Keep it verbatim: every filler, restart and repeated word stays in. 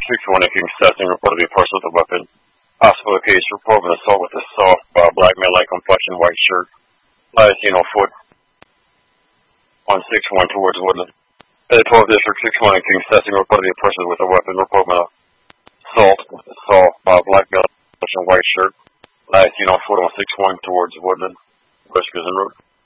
six one in King Stetson reported the person with a weapon. Hospital case reported an assault with a soft, uh, black man-like complexion, white shirt. Last seen on foot on six one towards Woodland. At twelve District six one in King Stetson reported the person with a weapon. Reported an assault with a soft, uh, black man-like complexion, white shirt. Last seen on foot on six one towards Woodland, West Prison Road.